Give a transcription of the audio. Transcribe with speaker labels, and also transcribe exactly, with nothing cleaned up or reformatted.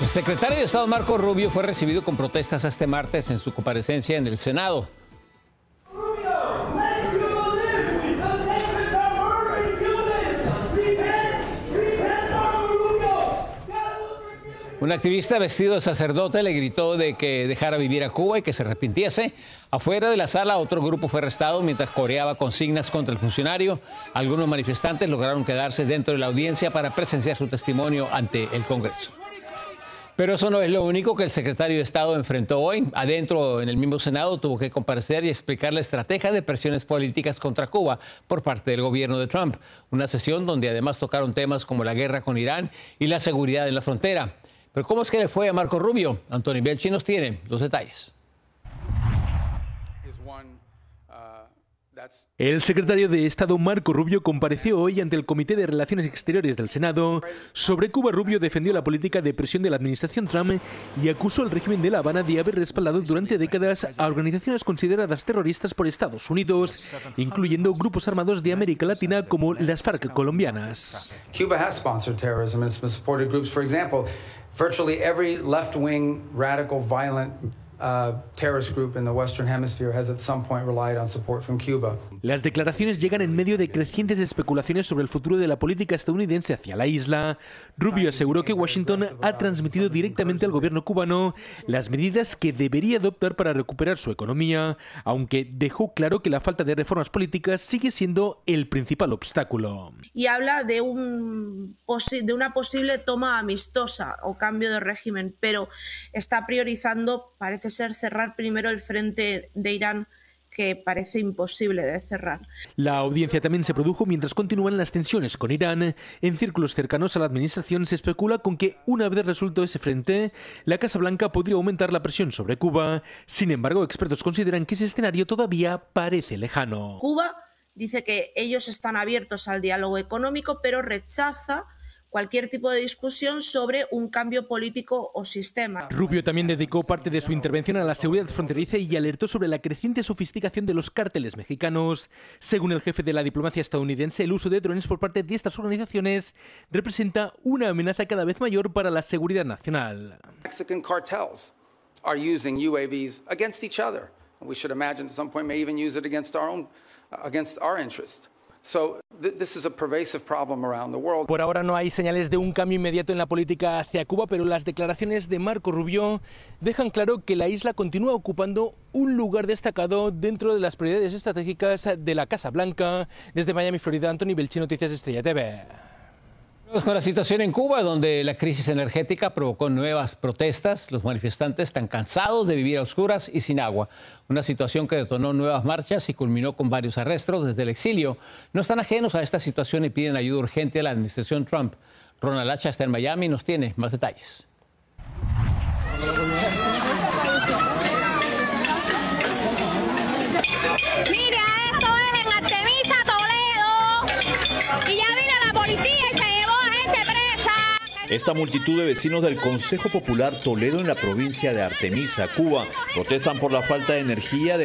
Speaker 1: El secretario de Estado Marco Rubio fue recibido con protestas este martes en su comparecencia en el Senado. Un activista vestido de sacerdote le gritó de que dejara vivir a Cuba y que se arrepintiese. Afuera de la sala, otro grupo fue arrestado mientras coreaba consignas contra el funcionario. Algunos manifestantes lograron quedarse dentro de la audiencia para presenciar su testimonio ante el Congreso. Pero eso no es lo único que el secretario de Estado enfrentó hoy. Adentro, en el mismo Senado, tuvo que comparecer y explicar la estrategia de presiones políticas contra Cuba por parte del gobierno de Trump. Una sesión donde además tocaron temas como la guerra con Irán y la seguridad en la frontera. Pero ¿cómo es que le fue a Marco Rubio? Anthony Belchi nos tiene los detalles.
Speaker 2: El secretario de Estado Marco Rubio compareció hoy ante el Comité de Relaciones Exteriores del Senado. Sobre Cuba, Rubio defendió la política de presión de la administración Trump y acusó al régimen de La Habana de haber respaldado durante décadas a organizaciones consideradas terroristas por Estados Unidos, incluyendo grupos armados de América Latina como las FARC colombianas.
Speaker 3: Cuba has sponsored terrorism and it's supported groups, for example, virtually every left-wing, radical, violent Uh, terrorist group in the Western Hemisphere has at some point relied on support from Cuba.
Speaker 2: Las declaraciones llegan en medio de crecientes especulaciones sobre el futuro de la política estadounidense hacia la isla. Rubio aseguró que Washington ha transmitido directamente al gobierno cubano las medidas que debería adoptar para recuperar su economía, aunque dejó claro que la falta de reformas políticas sigue siendo el principal obstáculo.
Speaker 4: Y habla de, un, de una posible toma amistosa o cambio de régimen, pero está priorizando, parece ser, cerrar primero el frente de Irán, que parece imposible de cerrar.
Speaker 2: La audiencia también se produjo mientras continúan las tensiones con Irán. En círculos cercanos a la administración se especula con que, una vez resuelto ese frente, la Casa Blanca podría aumentar la presión sobre Cuba. Sin embargo, expertos consideran que ese escenario todavía parece lejano.
Speaker 4: Cuba dice que ellos están abiertos al diálogo económico, pero rechaza cualquier tipo de discusión sobre un cambio político o sistema.
Speaker 2: Rubio también dedicó parte de su intervención a la seguridad fronteriza y alertó sobre la creciente sofisticación de los cárteles mexicanos. Según el jefe de la diplomacia estadounidense, el uso de drones por parte de estas organizaciones representa una amenaza cada vez mayor para la seguridad nacional.
Speaker 3: Mexican cartels are using U A Vs against each other. We should imagine at some point may even use it against our own, against our interests. So, this is a pervasive problem around the world.
Speaker 2: Por ahora no hay señales de un cambio inmediato en la política hacia Cuba, pero las declaraciones de Marco Rubio dejan claro que la isla continúa ocupando un lugar destacado dentro de las prioridades estratégicas de la Casa Blanca. Desde Miami, Florida, Anthony Belchi, Noticias Estrella T V.
Speaker 1: Con la situación en Cuba, donde la crisis energética provocó nuevas protestas, los manifestantes están cansados de vivir a oscuras y sin agua. Una situación que detonó nuevas marchas y culminó con varios arrestos desde el exilio. No están ajenos a esta situación y piden ayuda urgente a la administración Trump. Ronald Hacha está en Miami y nos tiene más detalles.
Speaker 5: Mira, esto es en Artemisa, Toledo. Y ya vino la policía y se llevó a gente presa.
Speaker 6: Esta multitud de vecinos del Consejo Popular Toledo en la provincia de Artemisa, Cuba, protestan por la falta de energía de